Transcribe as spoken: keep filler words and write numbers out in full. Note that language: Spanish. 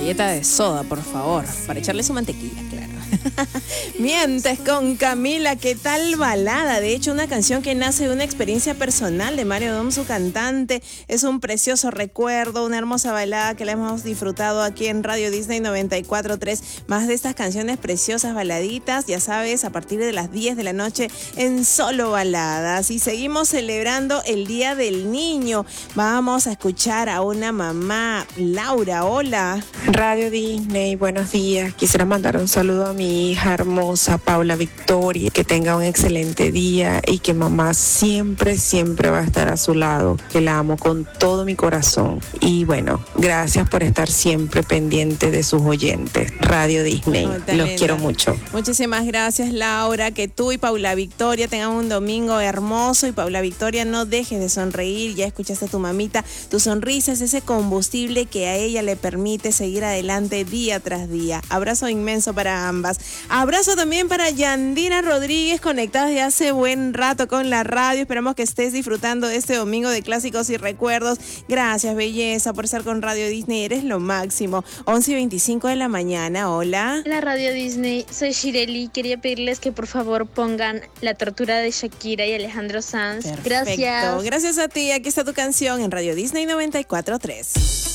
galleta de soda, por favor, para echarle su mantequilla, claro. Mientes con Camila, ¿qué tal balada? De hecho, una canción que nace de una experiencia personal de Mario Dom, su cantante. Es un precioso recuerdo, una hermosa balada que la hemos disfrutado aquí en Radio Disney noventa y cuatro punto tres. Más de estas canciones preciosas, baladitas, ya sabes, a partir de las diez de la noche en Solo Baladas. Y seguimos celebrando el Día del Niño. Vamos a escuchar a una mamá, Laura, hola. Radio Disney, buenos días. Quisiera mandar un saludo a mi hija hermosa, Paula Victoria, que tenga un excelente día y que mamá siempre, siempre va a estar a su lado, que la amo con todo mi corazón. Y bueno, gracias por estar siempre pendiente de sus oyentes. Radio Disney, oh, los linda. Quiero mucho. Muchísimas gracias, Laura, que tú y Paula Victoria tengan un domingo hermoso. Y Paula Victoria, no dejes de sonreír, ya escuchaste a tu mamita, tu sonrisa es ese combustible que a ella le permite seguir adelante día tras día. Abrazo inmenso para ambas. Abrazo también para Yandira Rodríguez, conectada desde hace buen rato con la radio. Esperamos que estés disfrutando de este domingo de clásicos y recuerdos. Gracias, belleza, por estar con Radio Disney. Eres lo máximo. once y veinticinco de la mañana. Hola. Hola, Radio Disney. Soy Shireli. Quería pedirles que por favor pongan La Tortura de Shakira y Alejandro Sanz. Perfecto. Gracias. Gracias a ti. Aquí está tu canción en Radio Disney noventa y cuatro punto tres.